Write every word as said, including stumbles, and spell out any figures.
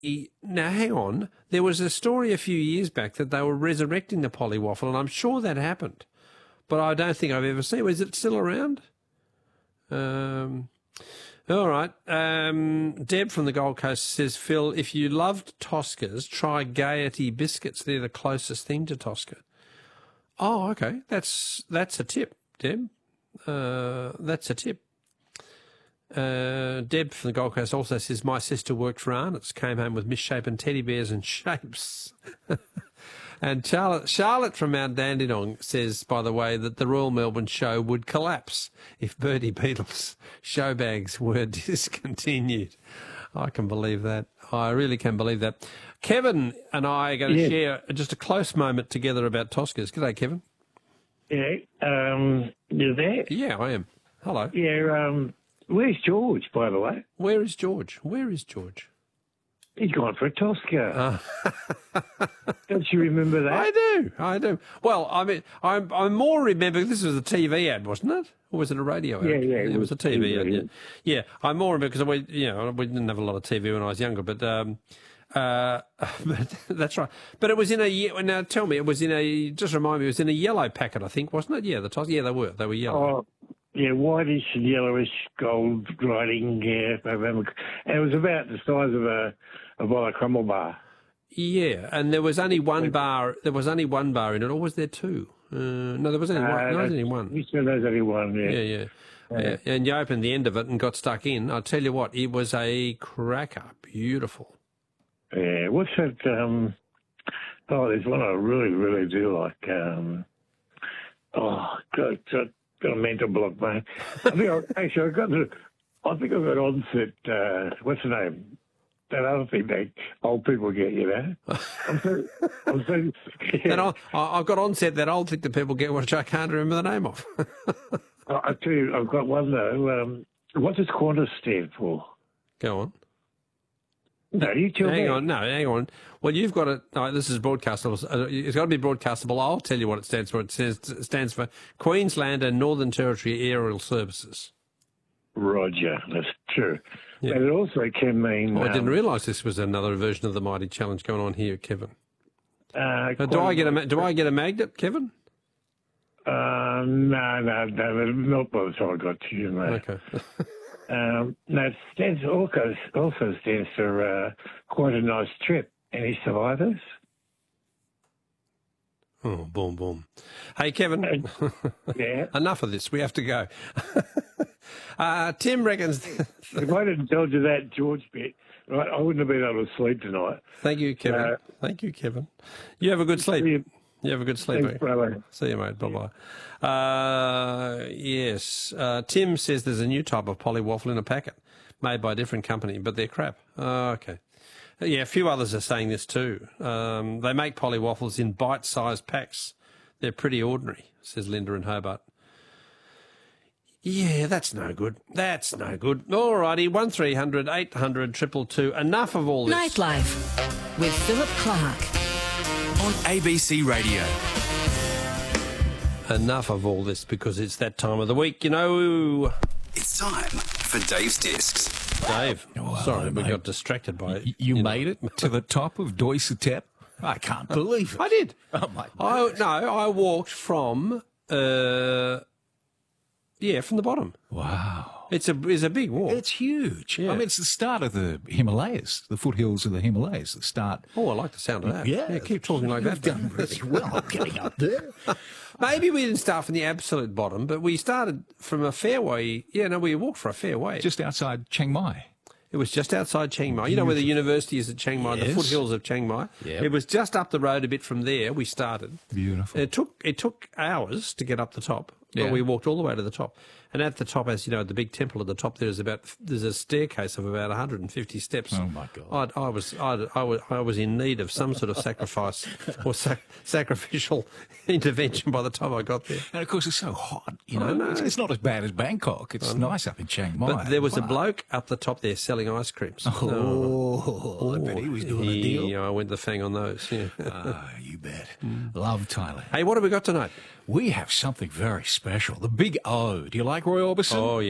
now hang on, there was a story a few years back that they were resurrecting the Polly waffle, and I'm sure that happened, but I don't think I've ever seen it. Is it still around? Um, all right. Um, Deb from the Gold Coast says, Phil, if you loved Toscas, try Gaiety biscuits. They're the closest thing to Tosca. Oh, okay. That's that's a tip, Deb. Uh, that's a tip. Uh, Deb from the Gold Coast also says, my sister worked for Arnott's, came home with misshapen teddy bears and shapes. And Charlotte, Charlotte from Mount Dandenong says, by the way, that the Royal Melbourne show would collapse if Bertie Beetle's show bags were discontinued. I can believe that. I really can believe that. Kevin and I are going to yeah. share just a close moment together about Toscas. G'day, Kevin. Yeah, um, you there? Yeah, I am. Hello. Yeah, um, where's George, by the way? Where is George? Where is George? He's gone for a Tosca. Uh. Don't you remember that? I do, I do. Well, I mean, I, I more remember, this was a T V ad, wasn't it? Or was it a radio ad? Yeah, yeah. It, it was, was a T V, T V ad, yeah. yeah. Yeah, I more remember, because we, you know, we didn't have a lot of T V when I was younger, but, um, uh, but that's right. But it was in a, now tell me, it was in a, just remind me, it was in a yellow packet, I think, wasn't it? Yeah, the Tosca, yeah, they were, they were yellow. Oh. Yeah, whitish and yellowish gold writing, yeah. And it was about the size of a, a Violet Crumble bar. Yeah, and there was only one bar, there was only one bar in it, or was there two? Uh, no, there was only uh, one. No, there was only one. You said there was only one, yeah. Yeah, yeah. yeah. yeah. And you opened the end of it and got stuck in. I'll tell you what, it was a cracker. Beautiful. Yeah, what's that? Um, oh, there's one I really, really do like. Um, oh, God, God. Got a mental block, mate. I think I, actually I got the, I think I got onset. Uh, what's the name? That other thing that old people get, you know. I'm so, I'm so. Yeah. And I, I've got onset that old thing that people get, which I can't remember the name of. I, I tell you, I've got one though. Um, what does Qantas stand for? Go on. No, you tell hang me. on, no, hang on. Well, you've got it. No, this is broadcastable. It's got to be broadcastable. I'll tell you what it stands for. It says it stands for Queensland and Northern Territory Aerial Services. Roger, that's true. Yeah. But it also can mean. Oh, I didn't um, realise this was another version of the Mighty Challenge going on here, Kevin. Uh, uh, do I get a Do I get a magnet, Kevin? Uh, no, no, no, not by the time I got to you, mate. Okay. Um, no, it stands also, also stands for uh, quite a nice trip. Any survivors? Oh, boom, boom. Hey, Kevin. Uh, yeah. Enough of this. We have to go. uh, Tim reckons. If I didn't tell you that George bit, right, I wouldn't have been able to sleep tonight. Thank you, Kevin. Uh, Thank you, Kevin. You have a good sleep. You. you have a good sleep. Thanks, brother. See you, mate. Bye-bye. Uh, yes. Uh, Tim says there's a new type of Polly waffle in a packet made by a different company, but they're crap. Oh, okay. Yeah, a few others are saying this too. Um, they make Polly waffles in bite-sized packs. They're pretty ordinary, says Linda in Hobart. Yeah, that's no good. That's no good. All righty, one three hundred eight hundred two two two. Enough of all this. Nightlife with Philip Clark on A B C Radio. Enough of all this, because it's that time of the week, you know. It's time for Dave's Discs. Dave, well, sorry, we mate. got distracted by it. You, you, you made know. it to the top of Doisatep? I can't believe it. I did. Oh, my I, goodness. no, I walked from, uh, yeah, from the bottom. Wow. It's a it's a big walk. It's huge. Yeah. I mean, it's the start of the Himalayas, the foothills of the Himalayas, the start. Oh, I like the sound of that. Yeah. keep talking like You've that. done really well getting up there. Maybe we didn't start from the absolute bottom, but we started from a fairway. Yeah, no, we walked for a fairway. Just outside Chiang Mai. It was just outside Chiang Mai. You know where the university is at Chiang Mai, Yes. the foothills of Chiang Mai? Yep. It was just up the road a bit from there we started. Beautiful. It took it took hours to get up the top, but Yeah. we walked all the way to the top. And at the top, as you know, the big temple at the top, there's about there's a staircase of about one hundred fifty steps. Oh, my God. I'd, I was I'd, I was I was in need of some sort of sacrifice or sac- sacrificial intervention by the time I got there. And, of course, it's so hot, you I know. know. It's, it's not as bad as Bangkok. It's nice up in Chiang Mai. But there was a Wow. bloke up the top there selling ice creams. Oh, I bet he was doing a deal. Yeah, I went the fang on those. Yeah. Ah, you bet. Love Thailand. Hey, what have we got tonight? We have something very special. The Big O. Do you like Roy Orbison? Oh,